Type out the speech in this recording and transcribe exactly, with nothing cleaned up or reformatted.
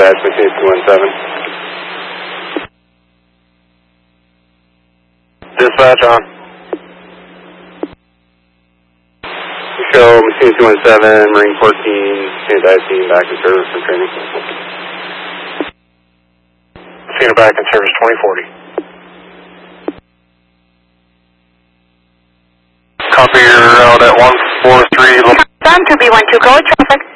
dispatch, Machine two one seven. Dispatch on. Show Machine two one seven, Marine fourteen, Saint I team back in service for training. Machine back in service twenty forty. Copy, you're out at one four three. Time to be one two, go with traffic.